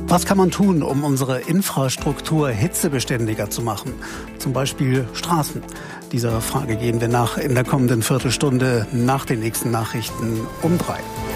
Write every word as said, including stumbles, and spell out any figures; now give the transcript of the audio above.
Was kann man tun, um unsere Infrastruktur hitzebeständiger zu machen? Zum Beispiel Straßen. Dieser Frage gehen wir nach in der kommenden Viertelstunde nach den nächsten Nachrichten um drei.